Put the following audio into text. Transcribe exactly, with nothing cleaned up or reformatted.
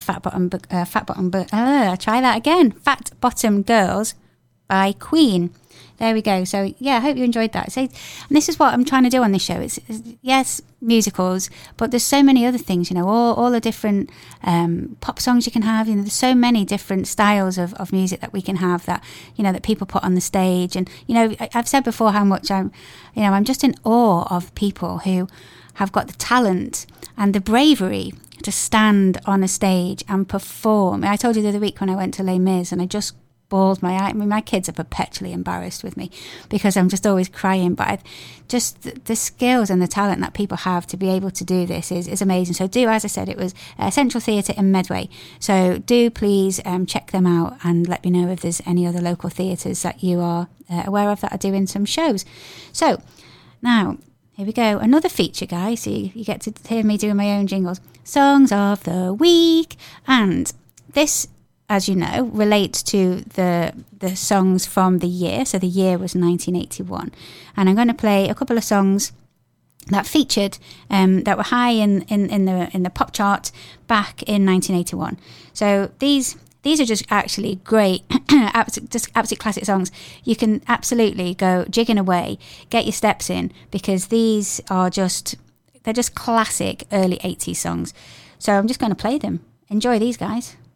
Fat Bottom, uh, Fat Bottom, uh, try that again, Fat Bottom Girls by Queen. There we go. So yeah, I hope you enjoyed that. So, and this is what I'm trying to do on this show. It's, it's yes, musicals, but there's so many other things, you know, all, all the different um, pop songs you can have. You know, there's so many different styles of, of music that we can have that, you know, that people put on the stage. And, you know, I, I've said before how much I'm, you know, I'm just in awe of people who have got the talent and the bravery to stand on a stage and perform. I told you the other week when I went to Les Mis and I just bawled my eye. I mean, my kids are perpetually embarrassed with me because I'm just always crying. But I've just the, the skills and the talent that people have to be able to do this is, is amazing. So do, as I said, it was uh, Central Theatre in Medway. So do please um, check them out and let me know if there's any other local theatres that you are uh, aware of that are doing some shows. So now, here we go. Another feature, guys. So you, you get to hear me doing my own jingles. Songs of the Week. And this, as you know, relates to the the songs from the year. So the year was nineteen eighty-one. And I'm going to play a couple of songs that featured, um, that were high in, in, in the in the pop chart back in nineteen eighty-one. So these these are just actually great, just absolute classic songs. You can absolutely go jigging away, get your steps in, because these are just, they're just classic early eighties songs. So I'm just going to play them. Enjoy these, guys.